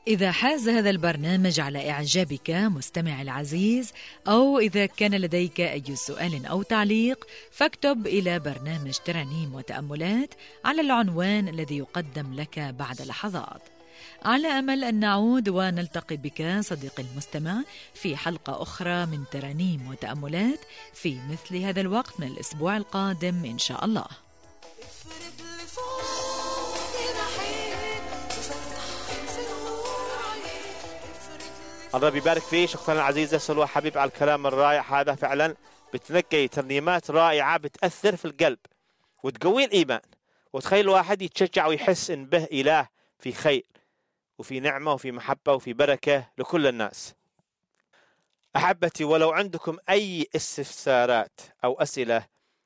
إذا حاز هذا البرنامج على إعجابك مستمع العزيز، أو إذا كان لديك أي سؤال أو تعليق، فاكتب إلى برنامج ترانيم وتأملات على العنوان الذي يقدم لك بعد لحظات. على أمل أن نعود ونلتقي بك صديقي المستمع في حلقة أخرى من ترانيم وتأملات في مثل هذا الوقت من الأسبوع القادم إن شاء الله. الله يبارك فيك أختنا العزيزة سلوى حبيب على الكلام الرائع هذا. فعلا بتنقي ترنيمات رائعة بتأثر في القلب وتقوي الإيمان، وتخلي الواحد يتشجع ويحس إن به إله في خير وفي نعمة وفي محبة وفي بركة لكل الناس. أحبتي، ولو عندكم أي استفسارات أو أسئلة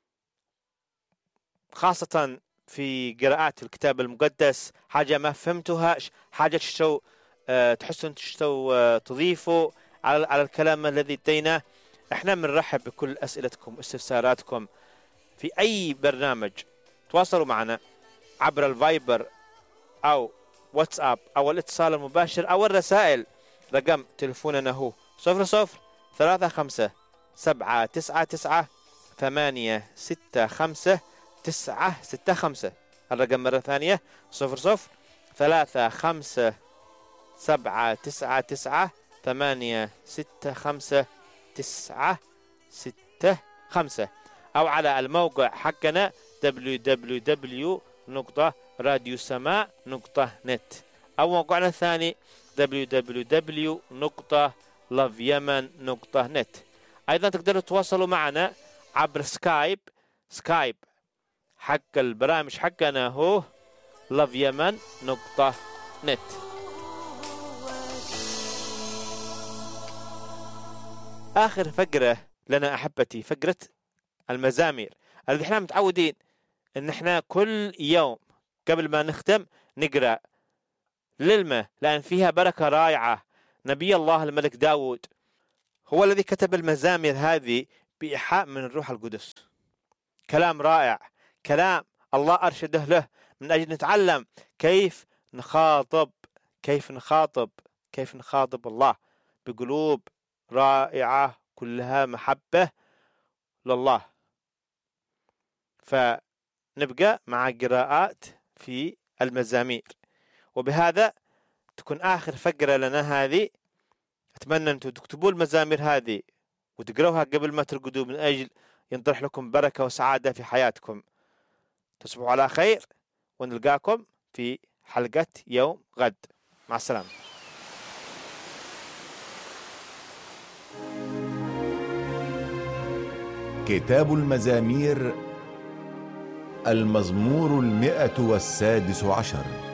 خاصة في قراءات الكتاب المقدس، حاجة ما فهمتوها، حاجة تحسون تضيفوا على الكلام الذي اديناه، احنا بنرحب بكل أسئلتكم واستفساراتكم في أي برنامج. تواصلوا معنا عبر الفايبر أو واتساب أو الاتصال المباشر أو الرسائل. رقم تلفوننا هو 00-359-799-865-965. الرقم مرة ثانية 00-359-799-865-965 أو على الموقع حقنا www.radiosama.net أو موقعنا الثاني www.loveyemen.net. أيضا تقدروا تتواصلوا معنا عبر سكايب حق البرامج حقنا هو loveyemen.net. آخر فقرة لنا أحبتي فقرة المزامير اللي احنا متعودين ان احنا كل يوم قبل ما نختم نقرأ للمة، لأن فيها بركة رائعة. نبي الله الملك داود هو الذي كتب المزامير هذه بإيحاء من الروح القدس. كلام رائع، كلام الله أرشده له من أجل نتعلم كيف نخاطب الله بقلوب رائعة كلها محبة لله. فنبقى مع قراءات في المزامير، وبهذا تكون آخر فقرة لنا هذه. أتمنى أن تكتبوا المزامير هذه وتقرأوها قبل ما ترقدوا من أجل ينطرح لكم بركة وسعادة في حياتكم. تصبحوا على خير ونلقاكم في حلقة يوم غد. مع السلامة. كتاب المزامير، المزمور 116.